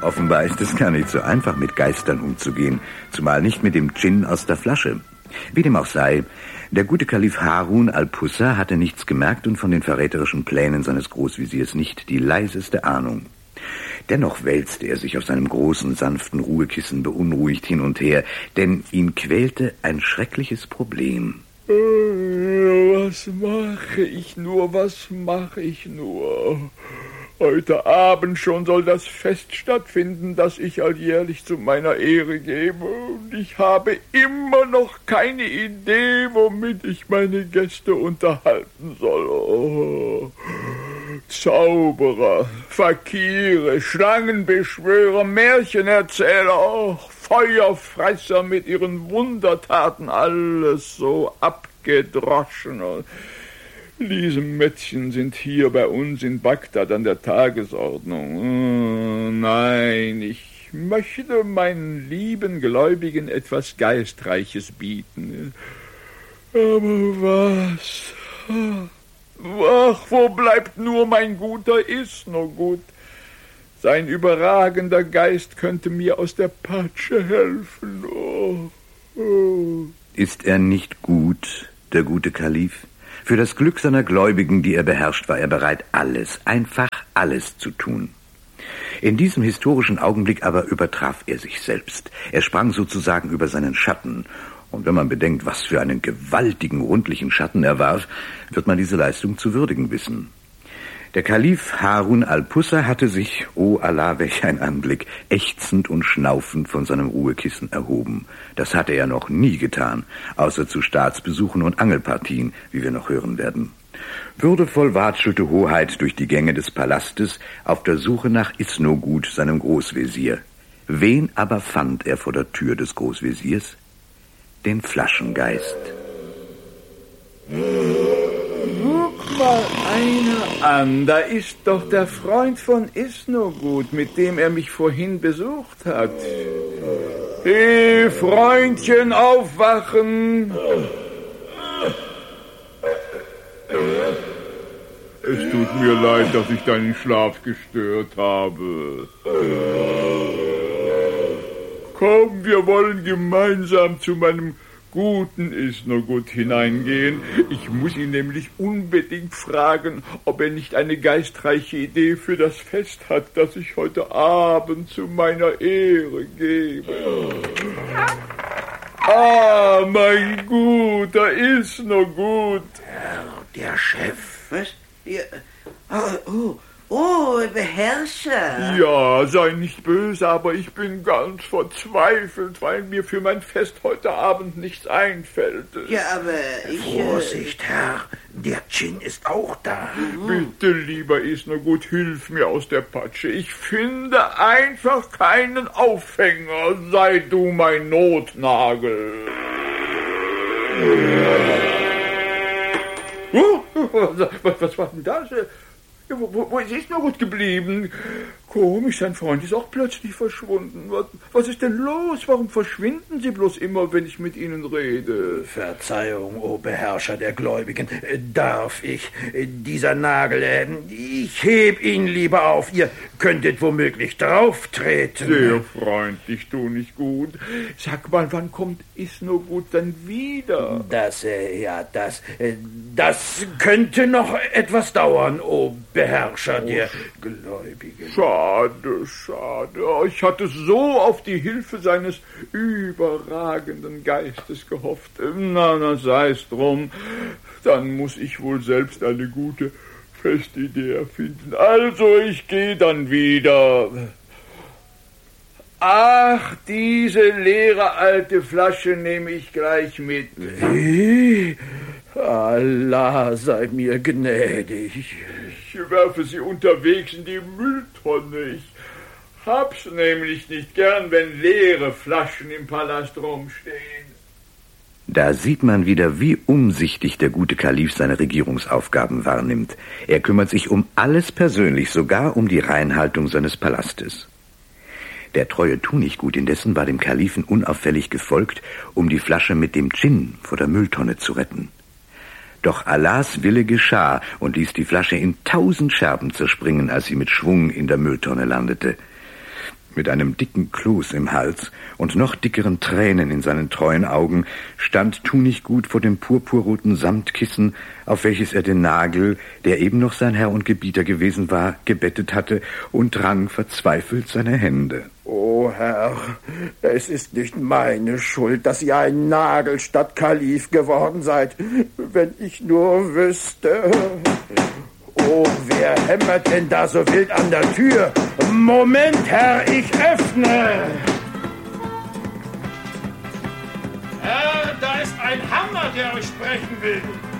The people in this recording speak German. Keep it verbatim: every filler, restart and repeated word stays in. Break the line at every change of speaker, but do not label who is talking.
Offenbar ist es gar nicht so einfach, mit Geistern umzugehen, zumal nicht mit dem Dschinn aus der Flasche. Wie dem auch sei, der gute Kalif Harun al-Pussa hatte nichts gemerkt und von den verräterischen Plänen seines Großwesirs nicht die leiseste Ahnung. Dennoch wälzte er sich auf seinem großen, sanften Ruhekissen beunruhigt hin und her, denn ihn quälte ein schreckliches Problem.
Was mache ich nur, was mache ich nur? Heute Abend schon soll das Fest stattfinden, das ich alljährlich zu meiner Ehre gebe. Und ich habe immer noch keine Idee, womit ich meine Gäste unterhalten soll. Oh. Zauberer, Fakire, Schlangenbeschwörer, Märchenerzähler, oh, Feuerfresser mit ihren Wundertaten, alles so abgedroschen. Liesemädchen sind hier bei uns in Bagdad an der Tagesordnung. Oh, nein, ich möchte meinen lieben Gläubigen etwas Geistreiches bieten. Aber was? Ach, wo bleibt nur mein guter Isnogut? Sein überragender Geist könnte mir aus der Patsche helfen. Oh, oh.
Ist er nicht gut, der gute Kalif? Für das Glück seiner Gläubigen, die er beherrscht, war er bereit, alles, einfach alles zu tun. In diesem historischen Augenblick aber übertraf er sich selbst. Er sprang sozusagen über seinen Schatten. Und wenn man bedenkt, was für einen gewaltigen, rundlichen Schatten er warf, wird man diese Leistung zu würdigen wissen. Der Kalif Harun al-Pussa hatte sich, oh Allah, welch ein Anblick, ächzend und schnaufend von seinem Ruhekissen erhoben. Das hatte er noch nie getan, außer zu Staatsbesuchen und Angelpartien, wie wir noch hören werden. Würdevoll watschelte Hoheit durch die Gänge des Palastes auf der Suche nach Isnogut, seinem Großwesir. Wen aber fand er vor der Tür des Großwesirs? Den Flaschengeist.
Guck mal einer an, da ist doch der Freund von Isnogut, mit dem er mich vorhin besucht hat. Hey, Freundchen, aufwachen! Es tut mir leid, dass ich deinen Schlaf gestört habe. Komm, wir wollen gemeinsam zu meinem guten Isnogut hineingehen. Ich muss ihn nämlich unbedingt fragen, ob er nicht eine geistreiche Idee für das Fest hat, das ich heute Abend zu meiner Ehre gebe. Ah, mein guter Isnogut.
Herr, der Chef. Was? Ja. Oh, oh. Oh, Beherrscher.
Ja, sei nicht böse, aber ich bin ganz verzweifelt, weil mir für mein Fest heute Abend nichts einfällt.
Ja, aber ich...
Vorsicht, Herr, der Dschinn ist auch da.
Bitte, lieber Isnogut, hilf mir aus der Patsche. Ich finde einfach keinen Aufhänger. Sei du mein Notnagel. Oh, was, was war denn das? Wo, wo, wo ist Isnogut geblieben? Komisch, sein Freund ist auch plötzlich verschwunden. Was, was ist denn los? Warum verschwinden Sie bloß immer, wenn ich mit Ihnen rede?
Verzeihung, o Beherrscher der Gläubigen. Darf ich? Dieser Nagel, ich heb ihn lieber auf. Ihr könntet womöglich drauftreten.
Sehr freundlich, tu nicht gut. Sag mal, wann kommt Isnogut dann wieder?
Das, äh, ja, das, äh, das könnte noch etwas dauern, o Beherrscher der Gläubigen.
Schade, schade. Ich hatte so auf die Hilfe seines überragenden Geistes gehofft. Na, na, sei es drum. Dann muss ich wohl selbst eine gute Festidee erfinden. Also, ich gehe dann wieder. Ach, diese leere alte Flasche nehme ich gleich mit.
Wie? Allah sei mir gnädig.
Ich werfe sie unterwegs in die Mülltonne. Ich hab's nämlich nicht gern, wenn leere Flaschen im Palast rumstehen.
Da sieht man wieder, wie umsichtig der gute Kalif seine Regierungsaufgaben wahrnimmt. Er kümmert sich um alles persönlich, sogar um die Reinhaltung seines Palastes. Der treue Tunichtgut indessen war dem Kalifen unauffällig gefolgt, um die Flasche mit dem Dschinn vor der Mülltonne zu retten. Doch Allahs Wille geschah und ließ die Flasche in tausend Scherben zerspringen, als sie mit Schwung in der Mülltonne landete. Mit einem dicken Kloß im Hals und noch dickeren Tränen in seinen treuen Augen stand Tunichgut vor dem purpurroten Samtkissen, auf welches er den Nagel, der eben noch sein Herr und Gebieter gewesen war, gebettet hatte und rang verzweifelt seine Hände.
O Herr, es ist nicht meine Schuld, dass ihr ein Nagel statt Kalif geworden seid. Wenn ich nur wüsste... Oh, wer hämmert denn da so wild an der Tür? Moment, Herr, ich öffne! Herr, da ist ein Hammer, der euch sprechen will.